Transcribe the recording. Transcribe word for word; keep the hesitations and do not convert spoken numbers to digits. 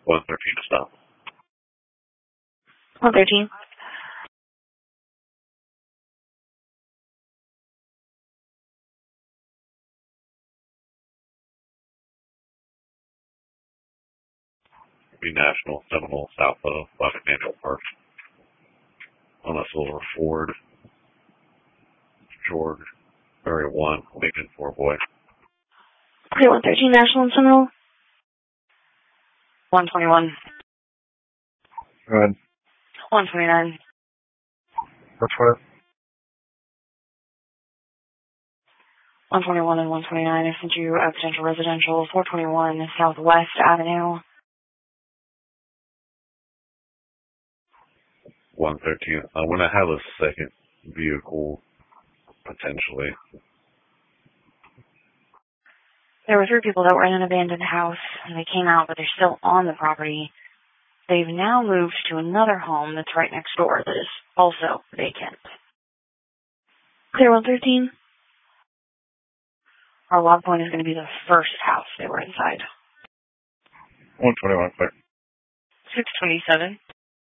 one thirteen to stop. one thirteen. Be National, Seminole, south of Buck Manual Park. On a silver Ford. George, Area one, Lincoln four boy. Okay, one thirteen National and Seminole. one twenty-one. Go ahead. one twenty-nine. Which one? one twenty-one and one twenty-nine. I sent you a potential residential, four twenty-one Southwest Avenue. one thirteen. I'm going to have a second vehicle, potentially. There were three people that were in an abandoned house, and they came out, but they're still on the property. They've now moved to another home that's right next door that is also vacant. Clear one thirteen. Our log point is going to be the first house they were inside. one twenty-one, clear. six twenty-seven.